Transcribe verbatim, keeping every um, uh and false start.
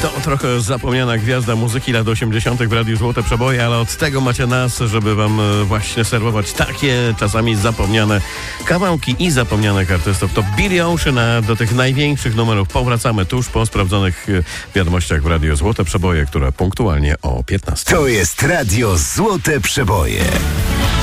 To trochę zapomniana gwiazda muzyki lat osiemdziesiątych w Radiu Złote Przeboje, ale od tego macie nas, żeby wam właśnie serwować takie czasami zapomniane kawałki i zapomnianych artystów. To Billy Ocean, a do tych największych numerów powracamy tuż po sprawdzonych wiadomościach w Radiu Złote Przeboje, które punktualnie o piętnastej. To jest Radio Złote Przeboje.